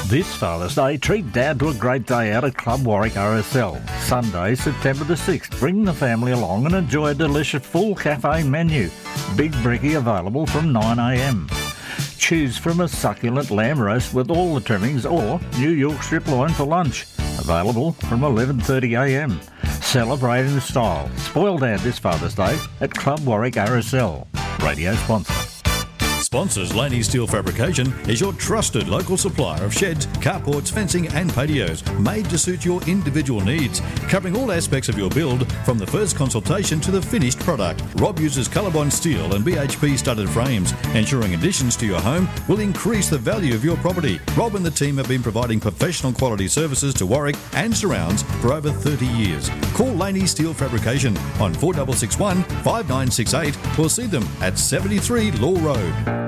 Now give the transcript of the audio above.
This Father's Day, treat Dad to a great day out at Club Warwick RSL. Sunday, September the 6th. Bring the family along and enjoy a delicious full cafe menu. Big brekkie available from 9am. Choose from a succulent lamb roast with all the trimmings or New York strip loin for lunch. Available from 11:30am. Celebrate in style. Spoil Dad this Father's Day at Club Warwick RSL. Radio sponsor. Sponsors Laney Steel Fabrication is your trusted local supplier of sheds, carports, fencing and patios made to suit your individual needs, covering all aspects of your build from the first consultation to the finished product. Rob uses Colorbond steel and BHP studded frames, ensuring additions to your home will increase the value of your property. Rob and the team have been providing professional quality services to Warwick and surrounds for over 30 years. Call Laney Steel Fabrication on 4661 5968 or see them at 73 Law Road.